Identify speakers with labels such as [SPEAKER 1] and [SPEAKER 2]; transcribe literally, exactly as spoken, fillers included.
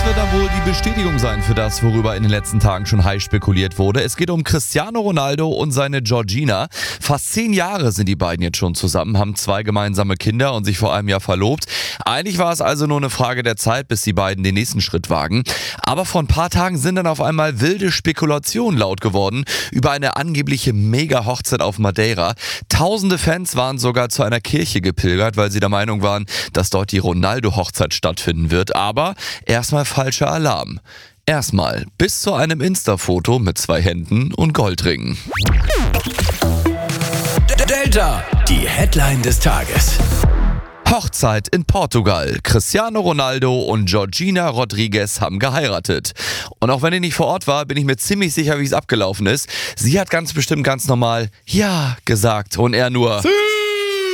[SPEAKER 1] Das wird dann wohl die Bestätigung sein für das, worüber in den letzten Tagen schon heiß spekuliert wurde. Es geht um Cristiano Ronaldo und seine Georgina. Fast zehn Jahre sind die beiden jetzt schon zusammen, haben zwei gemeinsame Kinder und sich vor einem Jahr verlobt. Eigentlich war es also nur eine Frage der Zeit, bis die beiden den nächsten Schritt wagen. Aber vor ein paar Tagen sind dann auf einmal wilde Spekulationen laut geworden über eine angebliche Mega-Hochzeit auf Madeira. Tausende Fans waren sogar zu einer Kirche gepilgert, weil sie der Meinung waren, dass dort die Ronaldo-Hochzeit stattfinden wird. Aber erstmal falscher Alarm. Erstmal bis zu einem Insta-Foto mit zwei Händen und Goldringen.
[SPEAKER 2] Delta, die Headline des Tages.
[SPEAKER 1] Hochzeit in Portugal. Cristiano Ronaldo und Georgina Rodriguez haben geheiratet. Und auch wenn ich nicht vor Ort war, bin ich mir ziemlich sicher, wie es abgelaufen ist. Sie hat ganz bestimmt ganz normal Ja gesagt und er nur...